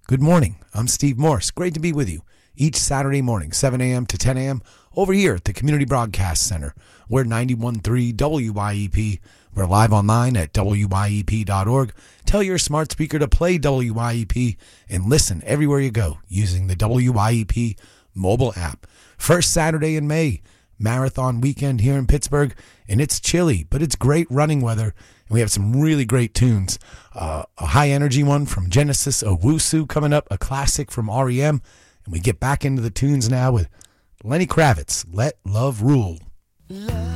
Good morning. I'm Steve Morse. Great to be with you each Saturday morning, 7 a.m. to 10 a.m. over here at the Community Broadcast Center. We're 91.3 WYEP. We're live online at WYEP.org. Tell your smart speaker to play WYEP and listen everywhere you go using the WYEP mobile app. First Saturday in May, marathon weekend here in Pittsburgh, and it's chilly, but it's great running weather. And we have some really great tunes. A high energy one from Genesis Owusu coming up, a classic from REM. And we get back into the tunes now with Lenny Kravitz, Let Love Rule.